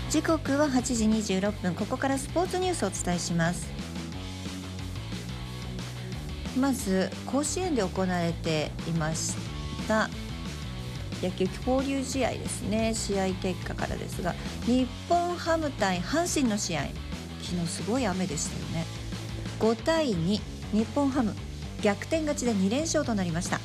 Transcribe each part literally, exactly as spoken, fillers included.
時刻ははちじにじゅうろっぷん。ここからスポーツニュースをお伝えします。まず甲子園で行われていました野球交流試合ですね。試合結果からですが、日本ハム対阪神の試合、昨日すごい雨でしたよね。ごたいに、日本ハム逆転勝ちでにれんしょうとなりました。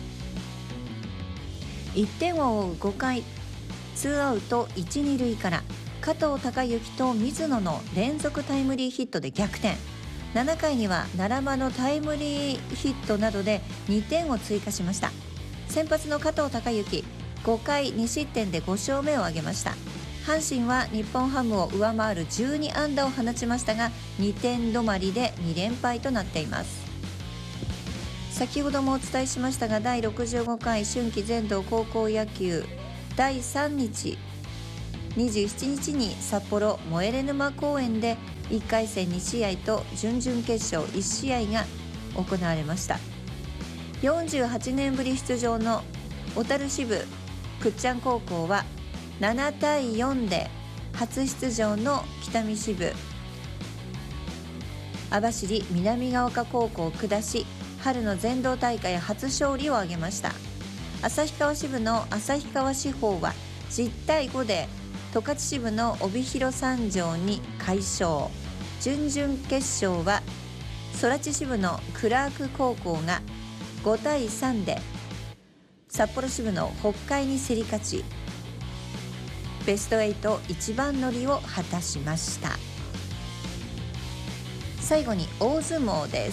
いってんを追うごかい、ツーアウトいち、に塁から加藤貴之と水野の連続タイムリーヒットで逆転。ななかいには奈良間のタイムリーヒットなどでにてんを追加しました。先発の加藤貴之、ごかいにしってんでごしょうめを挙げました。阪神は日本ハムを上回るじゅうにあんだを放ちましたが、にてん止まりでにれんぱいとなっています。先ほどもお伝えしましたが、だいろくじゅうごかい春季全道高校野球だいさんにち、にじゅうしちにちに札幌モエレ沼公園でいっかいせんにしあいと準々決勝いちしあいが行われました。よんじゅうはちねんぶり出場の小樽支部倶知安高校はななたいよんで初出場の北見支部網走南ヶ丘高校を下し、春の全道大会初勝利を挙げました。旭川支部の旭川市報はじゅったいごで十勝支部の帯広三条に快勝。準々決勝は空知支部のクラーク高校がごたいさんで札幌支部の北海に競り勝ち、ベストはち一番乗りを果たしました。最後に大相撲です。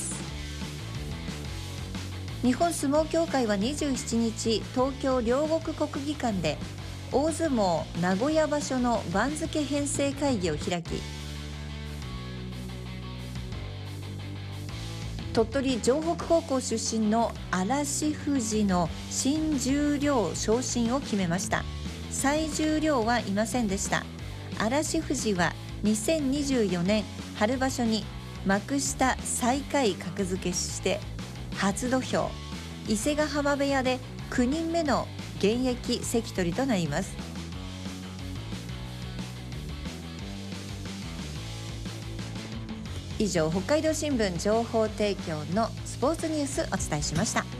日本相撲協会はにじゅうしちにち、東京両国国技館で大相撲名古屋場所の番付編成会議を開き、鳥取城北高校出身の嵐富士の新十両昇進を決めました。最重量はいませんでした。嵐富士はにせんにじゅうよねん春場所に幕下最下位格付けして初土俵、伊勢ヶ浜部屋できゅうにんめの現役関取となります。以上、北海道新聞情報提供のスポーツニュースお伝えしました。